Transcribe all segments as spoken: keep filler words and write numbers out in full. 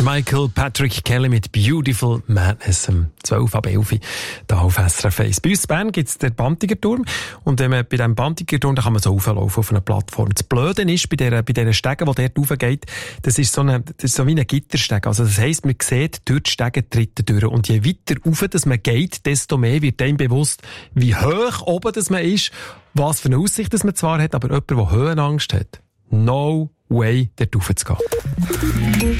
Michael Patrick Kelly mit Beautiful Madness um zwölf ab elf da auf S R F eins. Bei uns in Bern gibt es den Bantigerturm und wenn man bei diesem Bantigerturm, da kann man so rauflaufen auf einer Plattform. Das Blöde ist, bei dieser, bei dieser Stege, die dort raufgeht, das ist so eine, das ist so wie ein Gittersteg. Also das heisst, man sieht durch die Stege die dritte durch. Und je weiter rauf dass man geht, desto mehr wird einem bewusst, wie hoch oben das man ist, was für eine Aussicht das man zwar hat, aber jemand, der Höhenangst hat, no way, dort rauf zu gehen.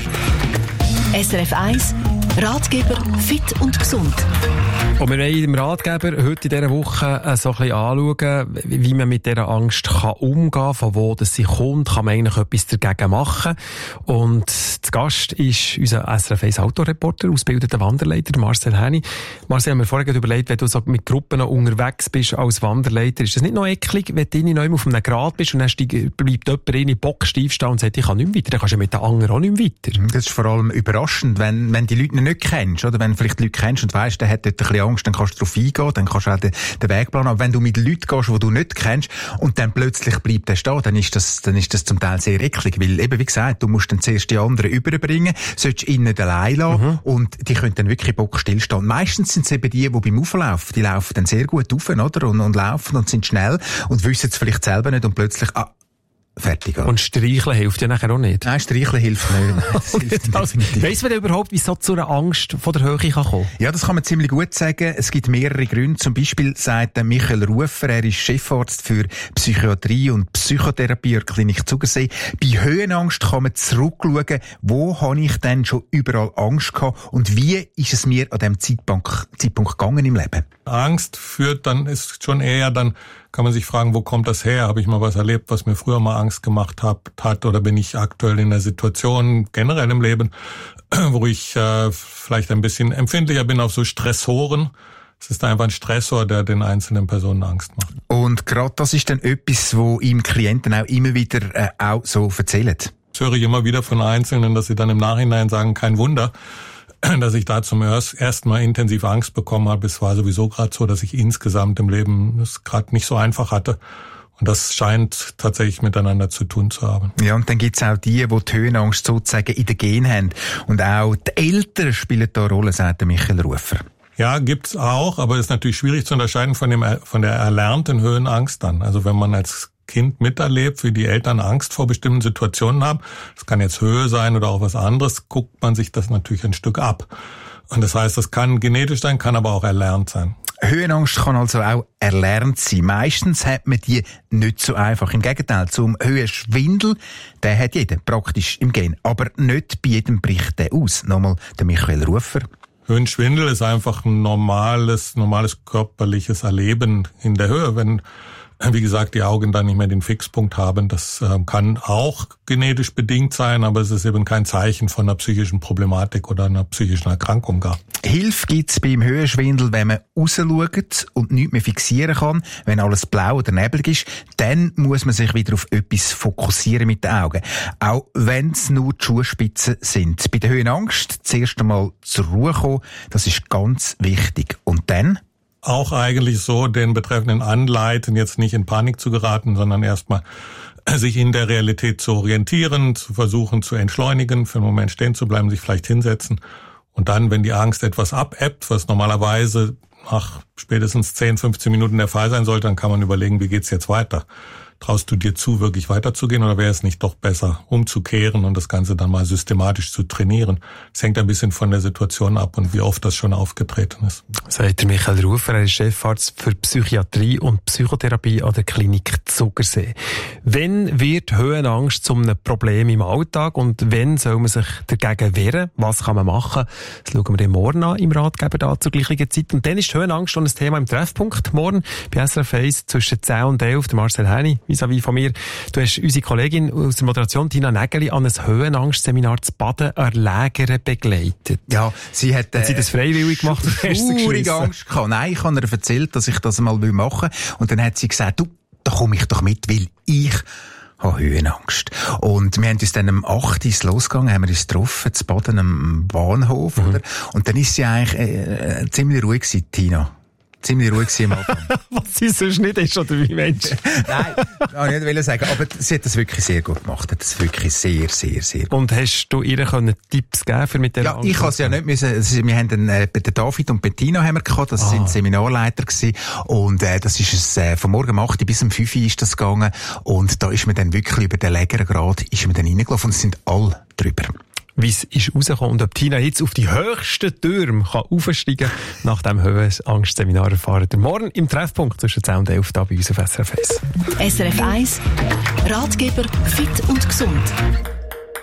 S R F eins Ratgeber fit und gesund. Und wir wollen im Ratgeber heute in dieser Woche so ein bisschen anschauen, wie man mit dieser Angst kann umgehen kann, von wo das sie kommt, kann man eigentlich etwas dagegen machen. Und zu Gast ist unser S R F eins Autoreporter, ausgebildeter Wanderleiter, Marcel Häni. Marcel, haben wir vorher überlegt, wenn du so mit Gruppen unterwegs bist als Wanderleiter, ist das nicht noch eklig, wenn du nicht auf einem Grat bist und dann bleibt jemand in den Bock steif stehen und sagt, ich kann nicht mehr weiter, dann kannst du mit den anderen auch nicht mehr weiter. Das ist vor allem überraschend, wenn, wenn die Leute nicht kennst, oder? Wenn du vielleicht die Leute kennst und weisst, der hat dort ein bisschen Angst, dann kannst du darauf eingehen, dann kannst du auch den, den Weg planen. Aber wenn du mit Leuten gehst, die du nicht kennst, und dann plötzlich bleibt der stehen, dann ist das, dann ist das zum Teil sehr eklig. Weil eben, wie gesagt, du musst dann zuerst die anderen überbringen, sollst ihn nicht allein lassen, mhm. und die können dann wirklich Bock stillstehen. Meistens sind es eben die, die beim Auflaufen, die laufen dann sehr gut rauf, oder? Und, und laufen und sind schnell und wissen es vielleicht selber nicht und plötzlich, ah, fertig. Und Streicheln hilft ja nachher auch nicht. Nein, Streicheln hilft nicht. Das hilft also, weiss man denn überhaupt, wie so zu einer Angst von der Höhe kann kommen? Ja, das kann man ziemlich gut sagen. Es gibt mehrere Gründe. Zum Beispiel sagt Michael Rufer, er ist Chefarzt für Psychiatrie und Psychotherapie an der Klinik Zugersee. Bei Höhenangst kann man zurückschauen, wo habe ich denn schon überall Angst gehabt und wie ist es mir an diesem Zeitpunkt, Zeitpunkt gegangen im Leben? Angst führt dann, ist schon eher dann, kann man sich fragen, wo kommt das her? Habe ich mal was erlebt, was mir früher mal Angst gemacht hat, hat oder bin ich aktuell in einer Situation, generell im Leben, wo ich äh, vielleicht ein bisschen empfindlicher bin auf so Stressoren. Es ist einfach ein Stressor, der den einzelnen Personen Angst macht. Und gerade das ist dann etwas, wo ihm Klienten auch immer wieder äh, auch so erzählen. Das höre ich immer wieder von Einzelnen, dass sie dann im Nachhinein sagen, kein Wunder, dass ich da zum ersten Mal intensiv Angst bekommen habe. Es war sowieso gerade so, dass ich insgesamt im Leben es gerade nicht so einfach hatte. Und das scheint tatsächlich miteinander zu tun zu haben. Ja, und dann gibt's auch die, die die Höhenangst sozusagen in den Genen haben. Und auch die Eltern spielen da eine Rolle, sagt der Michael Rufer. Ja, gibt's auch, aber es ist natürlich schwierig zu unterscheiden von dem von der erlernten Höhenangst dann. Also wenn man als Kind miterlebt, wie die Eltern Angst vor bestimmten Situationen haben, das kann jetzt Höhe sein oder auch was anderes, guckt man sich das natürlich ein Stück ab. Und das heißt, das kann genetisch sein, kann aber auch erlernt sein. Höhenangst kann also auch erlernt sein. Meistens hat man die nicht so einfach. Im Gegenteil, zum Höhenschwindel, den hat jeder praktisch im Gen. Aber nicht bei jedem bricht der aus. Nochmal der Michael Rufer. Höhenschwindel ist einfach ein normales, normales körperliches Erleben in der Höhe. Wenn, wie gesagt, die Augen dann nicht mehr den Fixpunkt haben, das äh, kann auch genetisch bedingt sein, aber es ist eben kein Zeichen von einer psychischen Problematik oder einer psychischen Erkrankung gar. Hilfe gibt's beim Höhenschwindel, wenn man rausschaut und nichts mehr fixieren kann, wenn alles blau oder neblig ist, dann muss man sich wieder auf etwas fokussieren mit den Augen. Auch wenn es nur die Schuhspitzen sind. Bei der Höhenangst zuerst einmal zur Ruhe kommen, das ist ganz wichtig. Und dann? Auch eigentlich so, den Betreffenden anleiten, jetzt nicht in Panik zu geraten, sondern erstmal sich in der Realität zu orientieren, zu versuchen zu entschleunigen, für einen Moment stehen zu bleiben, sich vielleicht hinsetzen. Und dann, wenn die Angst etwas abebbt, was normalerweise nach spätestens zehn, fünfzehn Minuten der Fall sein sollte, dann kann man überlegen, wie geht's jetzt weiter? Traust du dir zu, wirklich weiterzugehen, oder wäre es nicht doch besser, umzukehren und das Ganze dann mal systematisch zu trainieren? Es hängt ein bisschen von der Situation ab und wie oft das schon aufgetreten ist. Sagt der Michael Rufer, er ist Chefarzt für Psychiatrie und Psychotherapie an der Klinik Zugersee. Wann wird Höhenangst zu einem Problem im Alltag und wann soll man sich dagegen wehren? Was kann man machen? Das schauen wir dann morgen an im Ratgeber da zur gleichen Zeit. Und dann ist die Höhenangst schon ein Thema im Treffpunkt. Morgen bei S R F eins zwischen zehn und elf, der Marcel Häni, vis-à-vis von mir. Du hast unsere Kollegin aus der Moderation, Tina Nägeli, an ein Höhenangst-Seminar zu Baden erlägern begleitet. Ja, sie hat, äh, hat sie das freiwillig gemacht? Schaurig Angst gehabt. Nein, ich habe ihr erzählt, dass ich das mal machen will. Und dann hat sie gesagt, du, da komme ich doch mit, weil ich habe Höhenangst. Und wir haben uns dann am acht Uhr losgegangen, haben wir uns getroffen, zu Baden am Bahnhof, mhm. oder? Und dann ist sie eigentlich, äh, ziemlich ruhig gewesen, Tina. ziemlich ruhig gewesen am Anfang. Was sie sonst nicht ist, oder wie Mensch? Nein, kann ich nicht sagen. Aber sie hat das wirklich sehr gut gemacht. Hat das wirklich sehr, sehr, sehr gut. Und hast du ihr können Tipps geben für mit der Ja, ich kann es ja nicht müssen. Wir haben den, äh, den David und Bettina haben wir gehabt. Das ah. sind Seminarleiter gewesen. Und, äh, das ist es, äh, von morgen um acht bis um fünf ist das gegangen. Und da ist man dann wirklich über den längeren Grad, ist man dann reingelaufen. Und es sind alle drüber. Wie es ist rausgekommen und ob Tina jetzt auf die höchsten Türme kann aufsteigen kann, nach dem Höhenangstseminar erfahren wir morgen im Treffpunkt zwischen zehn und elf da bei uns auf S R F eins. S R F eins, Ratgeber fit und gesund.